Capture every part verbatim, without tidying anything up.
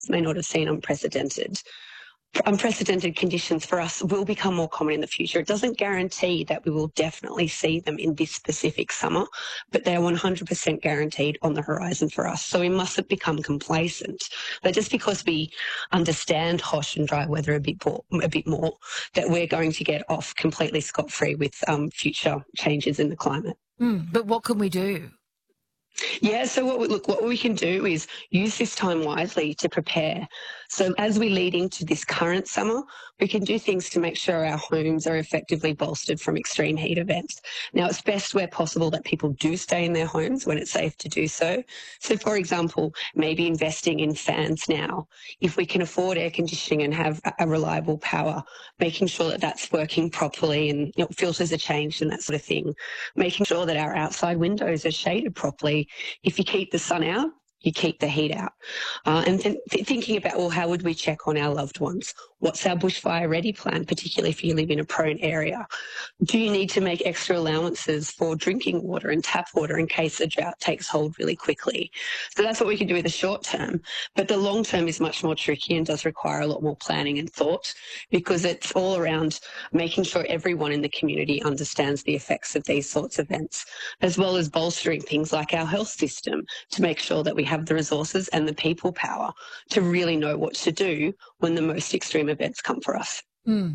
may not have seen unprecedented. Unprecedented conditions for us will become more common in the future. It doesn't guarantee that we will definitely see them in this specific summer, but they are one hundred percent guaranteed on the horizon for us. So we mustn't become complacent. But just because we understand hot and dry weather a bit more, a bit more that we're going to get off completely scot-free with um, future changes in the climate. Mm, but what can we do? Yeah, so what we, look, what we can do is use this time wisely to prepare. So as we lead into this current summer, we can do things to make sure our homes are effectively bolstered from extreme heat events. Now, it's best where possible that people do stay in their homes when it's safe to do so. So, for example, maybe investing in fans now. If we can afford air conditioning and have a reliable power, making sure that that's working properly and you know, filters are changed and that sort of thing. Making sure that our outside windows are shaded properly. If you keep the sun out, you keep the heat out. Uh, and then th- thinking about, well, how would we check on our loved ones? What's our bushfire ready plan, particularly if you live in a prone area? Do you need to make extra allowances for drinking water and tap water in case the drought takes hold really quickly? So that's what we can do in the short term. But the long term is much more tricky and does require a lot more planning and thought, because it's all around making sure everyone in the community understands the effects of these sorts of events, as well as bolstering things like our health system to make sure that we have the resources and the people power to really know what to do when the most extreme events come for us. Mm.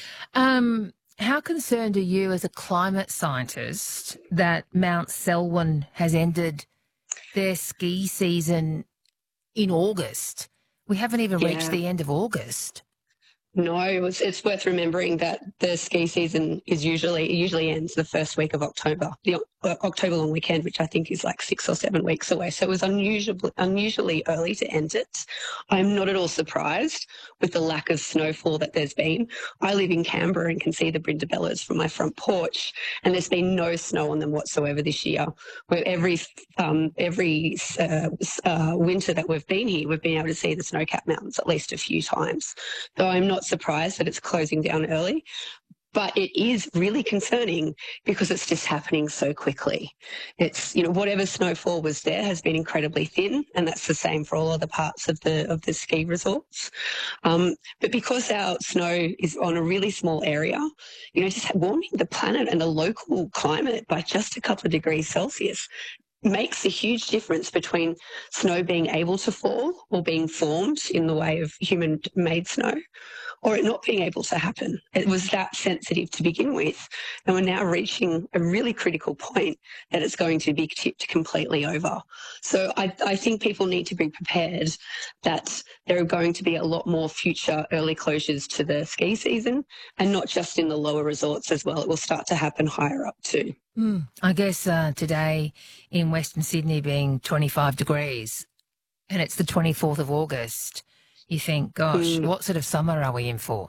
Um, how concerned are you as a climate scientist that Mount Selwyn has ended their ski season in August? We haven't even Yeah. reached the end of August. No, it's, it's worth remembering that the ski season is usually it usually ends the first week of October, the uh, October long weekend, which I think is like six or seven weeks away. So it was unusually unusually early to end it. I'm not at all surprised with the lack of snowfall that there's been. I live in Canberra and can see the Brindabellas from my front porch, and there's been no snow on them whatsoever this year. Where every um, every uh, uh, winter that we've been here, we've been able to see the snow-capped mountains at least a few times. So I'm not surprised that it's closing down early, but it is really concerning because it's just happening so quickly. It's, you know, whatever snowfall was there has been incredibly thin, and that's the same for all other parts of the of the ski resorts. Um, but because our snow is on a really small area, you know, just warming the planet and the local climate by just a couple of degrees Celsius makes a huge difference between snow being able to fall or being formed in the way of human-made snow, or it not being able to happen. It was that sensitive to begin with, and we're now reaching a really critical point that it's going to be tipped completely over. So I, I think people need to be prepared that there are going to be a lot more future early closures to the ski season, and not just in the lower resorts as well. It will start to happen higher up too. Mm, I guess uh, today in Western Sydney being twenty-five degrees and it's the twenty-fourth of August, you think, gosh, Mm. what sort of summer are we in for?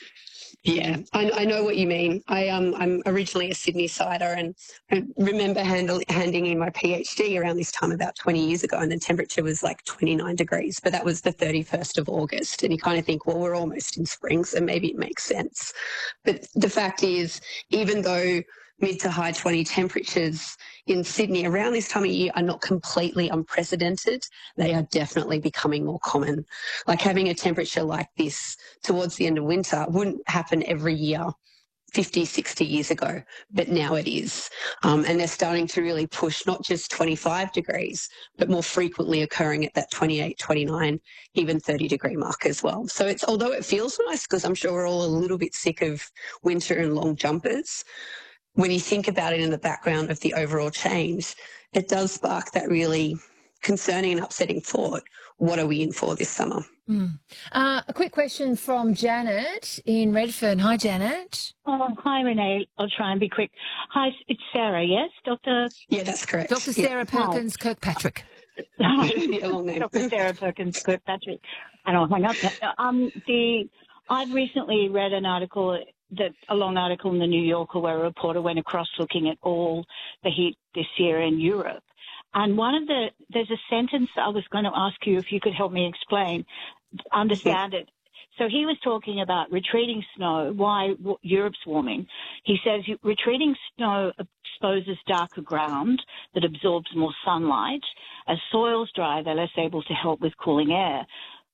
Yeah, I, I know what you mean. I, um, I'm originally a Sydney sider, and I remember handle, handing in my PhD around this time about twenty years ago, and the temperature was like twenty-nine degrees, but that was the thirty-first of August. And you kind of think, well, we're almost in spring, so maybe it makes sense. But the fact is, even though mid to high twenty temperatures in Sydney around this time of year are not completely unprecedented, they are definitely becoming more common. Like having a temperature like this towards the end of winter wouldn't happen every year fifty, sixty years ago, but now it is. Um, and they're starting to really push not just twenty-five degrees, but more frequently occurring at that twenty-eight, twenty-nine, even thirty degree mark as well. So it's, although it feels nice, because I'm sure we're all a little bit sick of winter and long jumpers, when you think about it in the background of the overall change, it does spark that really concerning and upsetting thought. What are we in for this summer? Mm. Uh, a quick question from Janet in Redfern. Hi, Janet. Oh, hi, Renee. I'll try and be quick. Hi, it's Sarah, yes? Doctor Yeah, that's correct. Doctor Sarah yeah. Perkins Kirkpatrick. Yeah, long name. Doctor Sarah Perkins Kirkpatrick. And I'll hang up. Um, the, I've recently read an article, that a long article in the New Yorker where a reporter went across looking at all the heat this year in Europe. And one of the, there's a sentence I was going to ask you if you could help me explain, understand it. So he was talking about retreating snow, why Europe's warming. He says retreating snow exposes darker ground that absorbs more sunlight. As soils dry, they're less able to help with cooling air.